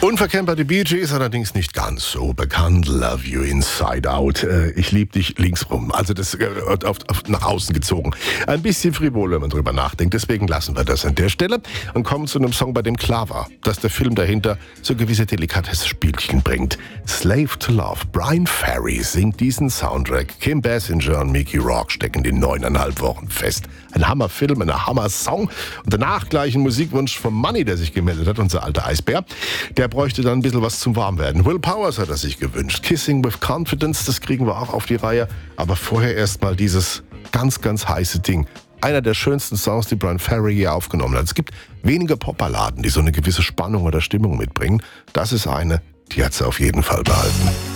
Unverkennbar die Bee Gees, allerdings nicht ganz so bekannt. Love You Inside Out. Ich lieb dich linksrum. Also das nach außen gezogen. Ein bisschen frivol, wenn man drüber nachdenkt. Deswegen lassen wir das an der Stelle und kommen zu einem Song, bei dem klar war, dass der Film dahinter so gewisse Delikatesse-Spielchen bringt. Slave to Love. Brian Ferry singt diesen Soundtrack. Kim Basinger und Mickey Rourke stecken die 9,5 Wochen fest. Ein Hammerfilm, ein Hammer-Song. Und danach gleich ein Musikwunsch vom Manni, der sich gemeldet hat, unser alter Eisbär. Der bräuchte dann ein bisschen was zum Warmwerden. Will Powers hat er sich gewünscht. Kissing with Confidence, das kriegen wir auch auf die Reihe. Aber vorher erstmal dieses ganz, ganz heiße Ding. Einer der schönsten Songs, die Brian Ferry je aufgenommen hat. Es gibt wenige Popballaden, die so eine gewisse Spannung oder Stimmung mitbringen. Das ist eine, die hat sie auf jeden Fall behalten.